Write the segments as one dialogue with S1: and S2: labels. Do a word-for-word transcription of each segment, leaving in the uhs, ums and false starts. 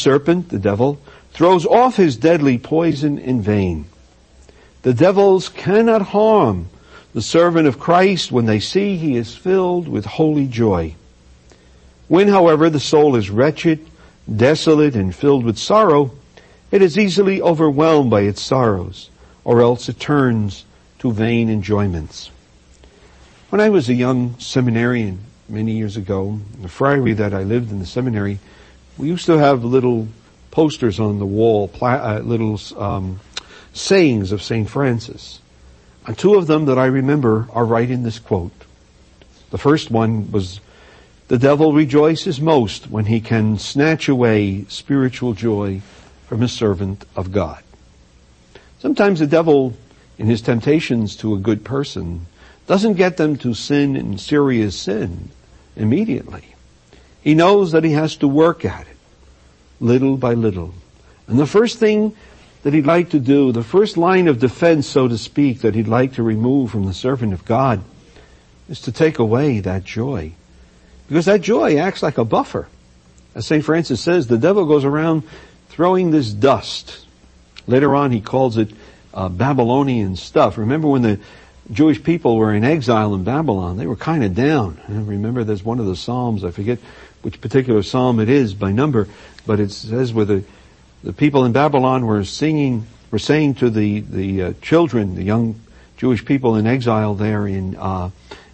S1: serpent, the devil, throws off his deadly poison in vain. The devils cannot harm the servant of Christ when they see he is filled with holy joy. When, however, the soul is wretched, desolate, and filled with sorrow, it is easily overwhelmed by its sorrows, or else it turns to vain enjoyments. When I was a young seminarian many years ago, in the friary that I lived in, the seminary, we used to have little posters on the wall, pla- uh, little um, sayings of Saint Francis. And two of them that I remember are right in this quote. The first one was, "The devil rejoices most when he can snatch away spiritual joy from a servant of God." Sometimes the devil, in his temptations to a good person, doesn't get them to sin in serious sin immediately. He knows that he has to work at it, little by little. And the first thing that he'd like to do, the first line of defense, so to speak, that he'd like to remove from the servant of God, is to take away that joy. Because that joy acts like a buffer. As Saint Francis says, the devil goes around throwing this dust. Later on he calls it uh, Babylonian stuff. Remember when the Jewish people were in exile in Babylon, they were kind of down. And remember there's one of the Psalms, I forget which particular Psalm it is by number, but it says where the, the people in Babylon were singing, were saying to the, the uh, children, the young Jewish people in exile there in, uh,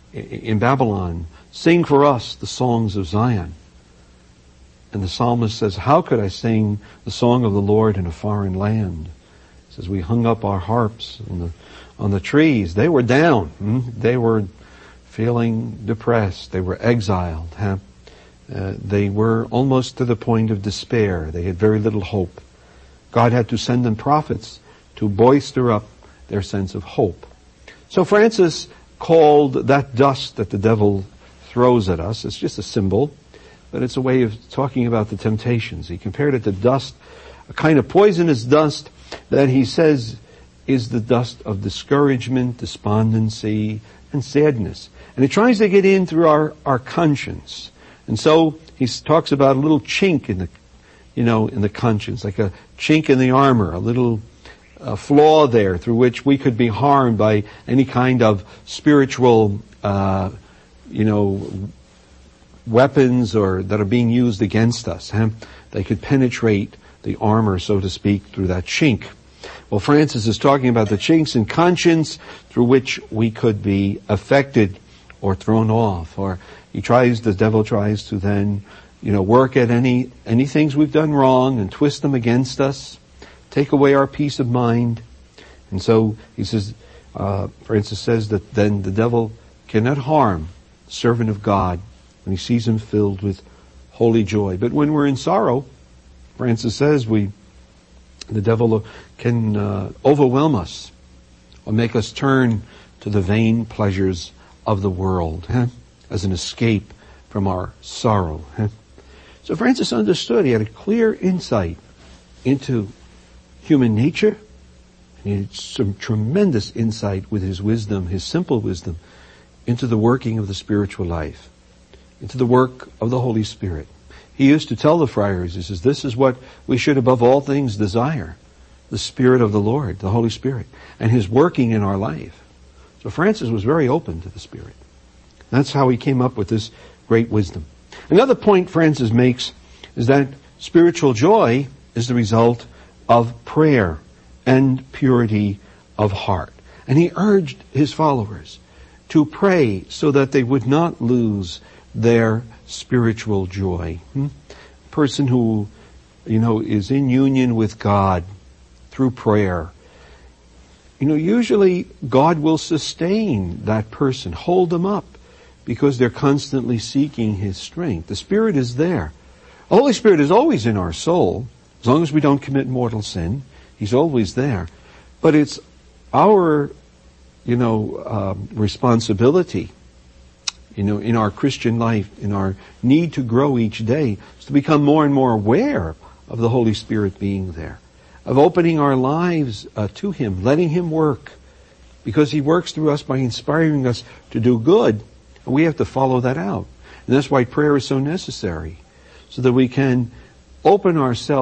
S1: in Babylon, "Sing for us the songs of Zion." And the psalmist says, "How could I sing the song of the Lord in a foreign land?" He says, "We hung up our harps on the, on the trees." They were down. Hmm? They were feeling depressed. They were exiled. Huh? Uh, they were almost to the point of despair. They had very little hope. God had to send them prophets to bolster up their sense of hope. So Francis called that dust that the devil throws at us, it's just a symbol, but it's a way of talking about the temptations. He compared it to dust, a kind of poisonous dust that he says is the dust of discouragement, despondency, and sadness. And it tries to get in through our, our conscience. And so he talks about a little chink in the, you know, in the conscience, like a chink in the armor, a little uh, flaw there through which we could be harmed by any kind of spiritual, uh, you know, weapons or that are being used against us. Huh? They could penetrate the armor, so to speak, through that chink. Well, Francis is talking about the chinks in conscience through which we could be affected or thrown off. Or he tries, the devil tries to then, you know, work at any, any things we've done wrong and twist them against us, take away our peace of mind. And so he says, uh, Francis says that then the devil cannot harm the servant of God when he sees him filled with holy joy. But when we're in sorrow, Francis says we, the devil can uh, overwhelm us or make us turn to the vain pleasures of the world, huh? as an escape from our sorrow. Huh? So Francis understood. He had a clear insight into human nature. And he had some tremendous insight with his wisdom, his simple wisdom, into the working of the spiritual life, into the work of the Holy Spirit. He used to tell the friars, he says, this is what we should above all things desire, the Spirit of the Lord, the Holy Spirit, and His working in our life. So Francis was very open to the Spirit. That's how he came up with this great wisdom. Another point Francis makes is that spiritual joy is the result of prayer and purity of heart. And he urged his followers to pray so that they would not lose their spiritual joy. Hmm? A person who, you know, is in union with God through prayer, you know, usually God will sustain that person, hold them up, because they're constantly seeking His strength. The Spirit is there. The Holy Spirit is always in our soul, as long as we don't commit mortal sin. He's always there. But it's our, you know, um, responsibility, you know, in our Christian life, in our need to grow each day, is to become more and more aware of the Holy Spirit being there, of opening our lives uh, to Him, letting Him work, because He works through us by inspiring us to do good, and we have to follow that out. And that's why prayer is so necessary, so that we can open ourselves